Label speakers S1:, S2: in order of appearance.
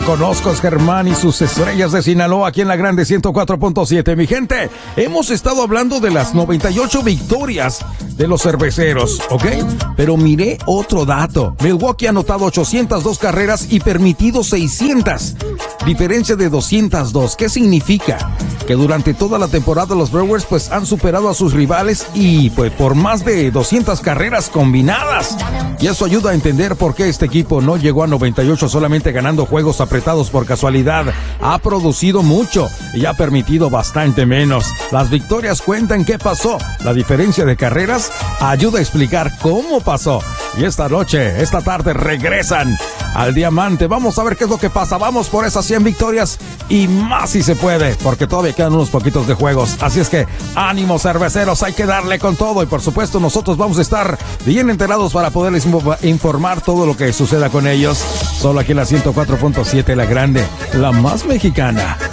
S1: conozco, es Germán y sus Estrellas de Sinaloa aquí en la Grande 104.7. Mi gente, hemos estado hablando de las 98 victorias de los cerveceros, ¿ok? Pero miré otro dato. Milwaukee ha anotado 802 carreras y permitido 600. Diferencia de 202. ¿Qué significa? Que durante toda la temporada los Brewers pues han superado a sus rivales y pues por más de 200 carreras combinadas. Y eso ayuda a entender por qué este equipo no llegó a 98 solamente ganando juegos apretados por casualidad. Ha producido mucho y ha permitido bastante menos. Las victorias cuentan qué pasó. La diferencia de carreras ayuda a explicar cómo pasó. Y esta noche, esta tarde regresan al Diamante. Vamos a ver qué es lo que pasa. Vamos por esas 100 victorias y más si se puede, porque todavía quedan unos poquitos de juegos. Así es que ánimo, cerveceros, hay que darle con todo. Y por supuesto nosotros vamos a estar bien enterados para poderles informar todo lo que suceda con ellos. Solo aquí en la 104.7, la Grande, la más mexicana.